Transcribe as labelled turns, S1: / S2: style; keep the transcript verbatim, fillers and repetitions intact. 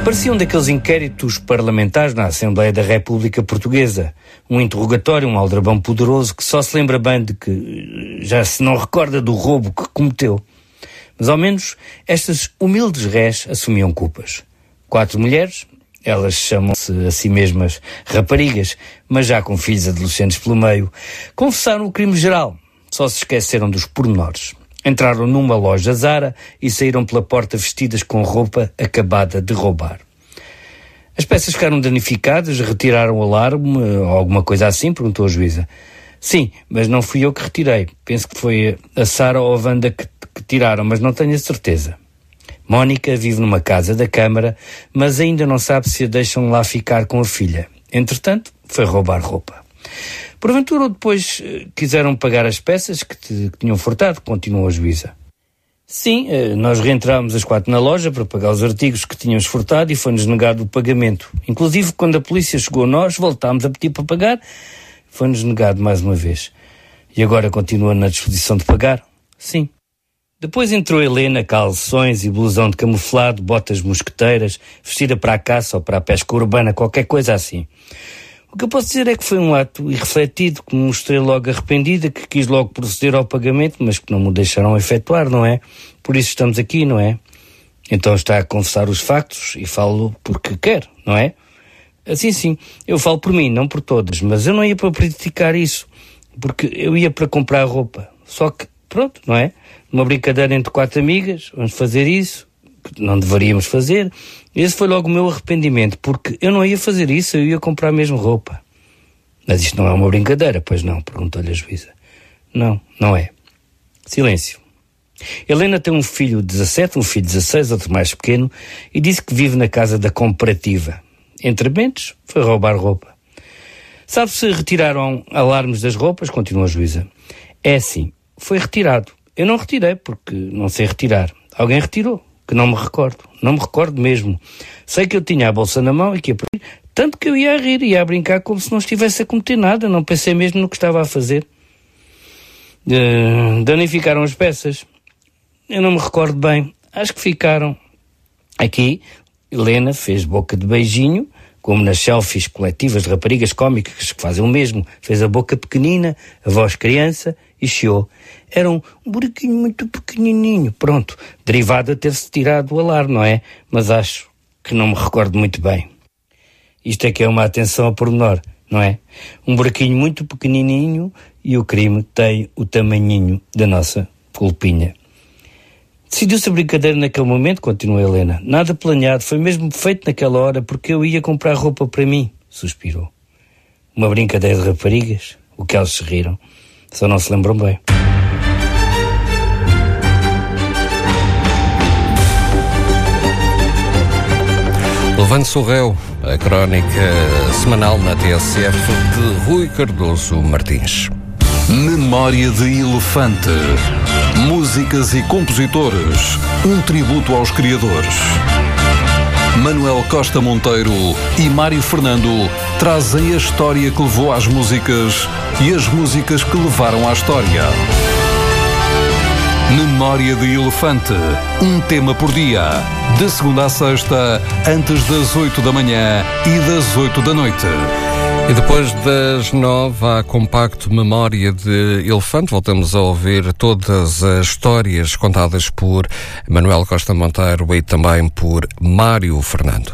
S1: Parecia um daqueles inquéritos parlamentares na Assembleia da República Portuguesa. Um interrogatório, um aldrabão poderoso que só se lembra bem de que já se não recorda do roubo que cometeu. Mas ao menos estas humildes rés assumiam culpas. Quatro mulheres, elas chamam-se a si mesmas raparigas, mas já com filhos adolescentes pelo meio, confessaram o crime geral, só se esqueceram dos pormenores. Entraram numa loja Zara e saíram pela porta vestidas com roupa acabada de roubar. As peças ficaram danificadas, retiraram o alarme ou alguma coisa assim, perguntou a juíza. Sim, mas não fui eu que retirei. Penso que foi a Sara ou a Wanda que, que tiraram, mas não tenho a certeza. Mónica vive numa casa da Câmara, mas ainda não sabe se a deixam lá ficar com a filha. Entretanto, foi roubar roupa. Porventura, depois quiseram pagar as peças que, te, que tinham furtado, continuou a juíza. Sim, nós reentramos as quatro na loja para pagar os artigos que tínhamos furtado e foi-nos negado o pagamento. Inclusive, quando a polícia chegou a nós, voltámos a pedir para pagar, foi-nos negado mais uma vez. E agora continua na disposição de pagar? Sim. Depois entrou Helena, calções e blusão de camuflado, botas mosqueteiras, vestida para a caça ou para a pesca urbana, qualquer coisa assim. O que eu posso dizer é que foi um ato irrefletido, que me mostrei logo arrependida, que quis logo proceder ao pagamento, mas que não me deixaram efetuar, não é? Por isso estamos aqui, não é? Então está a confessar os factos e falo porque quer, não é? Assim sim, eu falo por mim, não por todas, mas eu não ia para praticar isso, porque eu ia para comprar roupa. Só que, pronto, não é? Uma brincadeira entre quatro amigas, vamos fazer isso, que não deveríamos fazer. Esse foi logo o meu arrependimento, porque eu não ia fazer isso, eu ia comprar mesmo roupa. Mas isto não é uma brincadeira, pois não? Perguntou-lhe a juíza. Não, não é. Silêncio. Helena tem um filho de dezassete, um filho de dezasseis, outro mais pequeno, e disse que vive na casa da cooperativa. Entre mentes, foi roubar roupa. Sabe se retiraram alarmes das roupas? Continua a juíza. É assim, foi retirado. Eu não retirei, porque não sei retirar. Alguém retirou, que não me recordo. Não me recordo mesmo. Sei que eu tinha a bolsa na mão e que ia... Tanto que eu ia a rir, ia a brincar como se não estivesse a cometer nada. Não pensei mesmo no que estava a fazer. Uh, danificaram as peças. Eu não me recordo bem. Acho que ficaram. Aqui, Helena fez boca de beijinho, como nas selfies coletivas de raparigas cómicas que fazem o mesmo. Fez a boca pequenina, a voz criança e chiou. Era um buraquinho muito pequenininho. Pronto, derivado a ter-se tirado o alarme, não é? Mas acho que não me recordo muito bem. Isto é que é uma atenção a pormenor, não é? Um buraquinho muito pequenininho e o crime tem o tamanhinho da nossa culpinha. Decidiu-se a brincadeira naquele momento, continua Helena. Nada planeado, foi mesmo feito naquela hora porque eu ia comprar roupa para mim, suspirou. Uma brincadeira de raparigas? O que elas se riram? Só não se lembram bem.
S2: Levante-se o réu, a crónica semanal na T S F de Rui Cardoso Martins.
S3: Memória de Elefante. Músicas e compositores. Um tributo aos criadores. Manuel Costa Monteiro e Mário Fernando trazem a história que levou às músicas e as músicas que levaram à história. Memória de Elefante. Um tema por dia. De segunda a sexta, antes das oito da manhã e das oito da noite.
S2: E depois das nove, há compacto Memória de Elefante. Voltamos a ouvir todas as histórias contadas por Manuel Costa Monteiro e também por Mário Fernando.